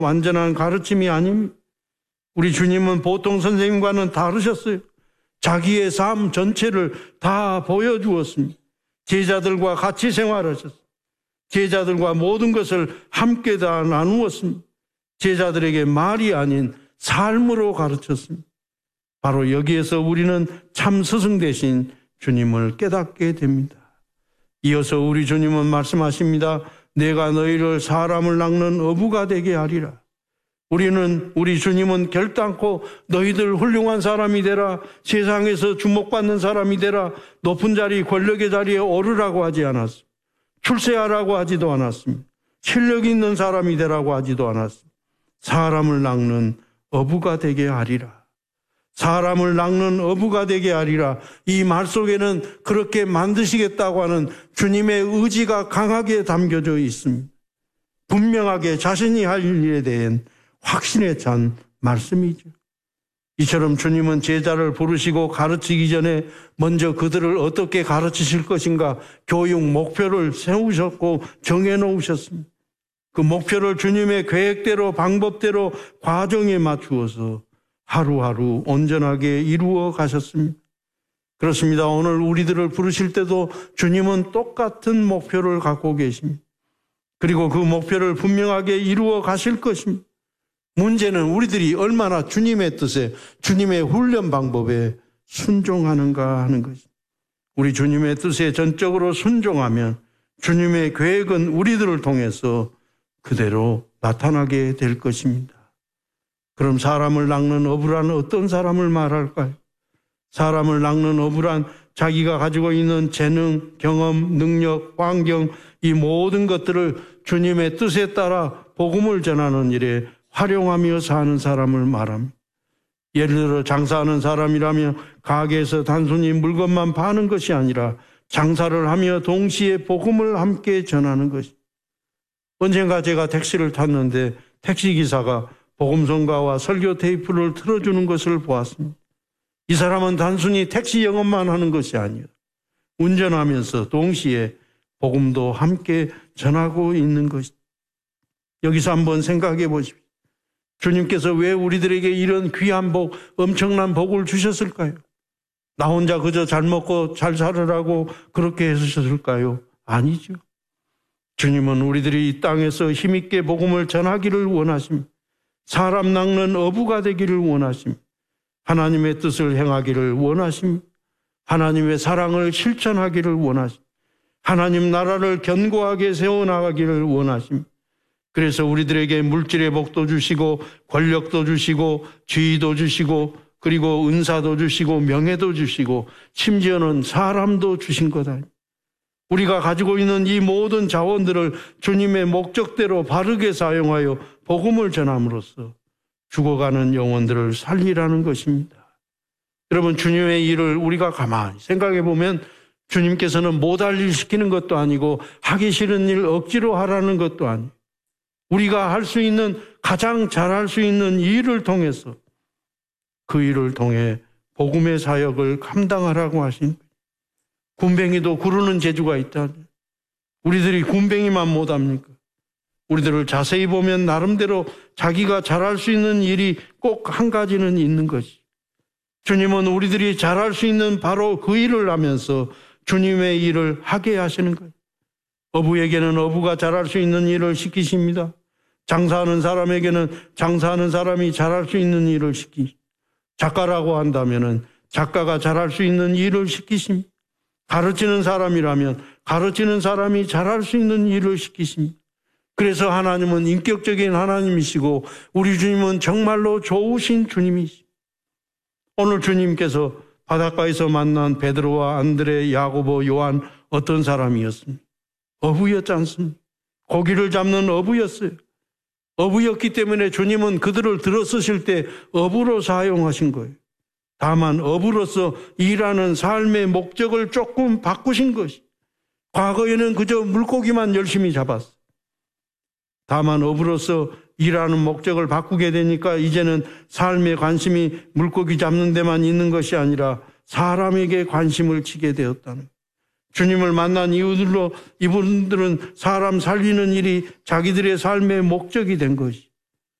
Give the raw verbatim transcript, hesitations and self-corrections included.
완전한 가르침이 아닙니다. 우리 주님은 보통 선생님과는 다르셨어요. 자기의 삶 전체를 다 보여주었습니다. 제자들과 같이 생활하셨어요. 제자들과 모든 것을 함께 다 나누었습니다. 제자들에게 말이 아닌 삶으로 가르쳤습니다. 바로 여기에서 우리는 참 스승 되신 주님을 깨닫게 됩니다. 이어서 우리 주님은 말씀하십니다. 내가 너희를 사람을 낚는 어부가 되게 하리라. 우리는 우리 주님은 결단코 너희들 훌륭한 사람이 되라, 세상에서 주목받는 사람이 되라, 높은 자리 권력의 자리에 오르라고 하지 않았습니다. 출세하라고 하지도 않았습니다. 실력 있는 사람이 되라고 하지도 않았습니다. 사람을 낚는 어부가 되게 하리라. 사람을 낚는 어부가 되게 하리라. 이 말 속에는 그렇게 만드시겠다고 하는 주님의 의지가 강하게 담겨져 있습니다. 분명하게 자신이 할 일에 대한 확신에 찬 말씀이죠. 이처럼 주님은 제자를 부르시고 가르치기 전에 먼저 그들을 어떻게 가르치실 것인가 교육 목표를 세우셨고 정해놓으셨습니다. 그 목표를 주님의 계획대로 방법대로 과정에 맞추어서 하루하루 온전하게 이루어 가셨습니다. 그렇습니다. 오늘 우리들을 부르실 때도 주님은 똑같은 목표를 갖고 계십니다. 그리고 그 목표를 분명하게 이루어 가실 것입니다. 문제는 우리들이 얼마나 주님의 뜻에, 주님의 훈련 방법에 순종하는가 하는 것입니다. 우리 주님의 뜻에 전적으로 순종하면 주님의 계획은 우리들을 통해서 그대로 나타나게 될 것입니다. 그럼 사람을 낚는 어부란 어떤 사람을 말할까요? 사람을 낚는 어부란 자기가 가지고 있는 재능, 경험, 능력, 환경, 이 모든 것들을 주님의 뜻에 따라 복음을 전하는 일에 활용하며 사는 사람을 말합니다. 예를 들어 장사하는 사람이라면 가게에서 단순히 물건만 파는 것이 아니라 장사를 하며 동시에 복음을 함께 전하는 것입니다. 언젠가 제가 택시를 탔는데 택시기사가 복음성가와 설교 테이프를 틀어주는 것을 보았습니다. 이 사람은 단순히 택시 영업만 하는 것이 아니에요. 운전하면서 동시에 복음도 함께 전하고 있는 것입니다. 여기서 한번 생각해 보십시오. 주님께서 왜 우리들에게 이런 귀한 복, 엄청난 복을 주셨을까요? 나 혼자 그저 잘 먹고 잘 살으라고 그렇게 해주셨을까요? 아니죠. 주님은 우리들이 이 땅에서 힘있게 복음을 전하기를 원하십니다. 사람 낚는 어부가 되기를 원하십니다. 하나님의 뜻을 행하기를 원하십니다. 하나님의 사랑을 실천하기를 원하십니다. 하나님 나라를 견고하게 세워나가기를 원하십니다. 그래서 우리들에게 물질의 복도 주시고 권력도 주시고 지위도 주시고 그리고 은사도 주시고 명예도 주시고 심지어는 사람도 주신 것 아닙니까? 우리가 가지고 있는 이 모든 자원들을 주님의 목적대로 바르게 사용하여 복음을 전함으로써 죽어가는 영혼들을 살리라는 것입니다. 여러분, 주님의 일을 우리가 가만히 생각해 보면 주님께서는 못할 일 시키는 것도 아니고 하기 싫은 일 억지로 하라는 것도 아니고 우리가 할 수 있는 가장 잘할 수 있는 일을 통해서 그 일을 통해 복음의 사역을 감당하라고 하신 거예요. 군뱅이도 구르는 재주가 있다. 우리들이 군뱅이만 못합니까? 우리들을 자세히 보면 나름대로 자기가 잘할 수 있는 일이 꼭 한 가지는 있는 것이. 주님은 우리들이 잘할 수 있는 바로 그 일을 하면서 주님의 일을 하게 하시는 거예요. 어부에게는 어부가 잘할 수 있는 일을 시키십니다. 장사하는 사람에게는 장사하는 사람이 잘할 수 있는 일을 시키십니다. 작가라고 한다면 작가가 잘할 수 있는 일을 시키십니다. 가르치는 사람이라면 가르치는 사람이 잘할 수 있는 일을 시키십니다. 그래서 하나님은 인격적인 하나님이시고 우리 주님은 정말로 좋으신 주님이시죠. 오늘 주님께서 바닷가에서 만난 베드로와 안드레, 야고보, 요한 어떤 사람이었습니까? 어부였지 않습니까? 고기를 잡는 어부였어요. 어부였기 때문에 주님은 그들을 들어 쓰실 때 어부로 사용하신 거예요. 다만 어부로서 일하는 삶의 목적을 조금 바꾸신 것이. 과거에는 그저 물고기만 열심히 잡았어요. 다만 어부로서 일하는 목적을 바꾸게 되니까 이제는 삶의 관심이 물고기 잡는 데만 있는 것이 아니라 사람에게 관심을 치게 되었다는 거예요. 주님을 만난 이유들로 이분들은 사람 살리는 일이 자기들의 삶의 목적이 된 것이.